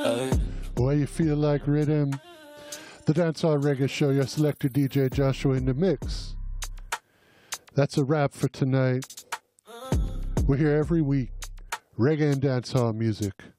Why you feel like rhythm? The Dancehall Reggae Show, your selector DJ Joshua in the mix. That's a wrap for tonight. We're here every week. Reggae and dancehall music.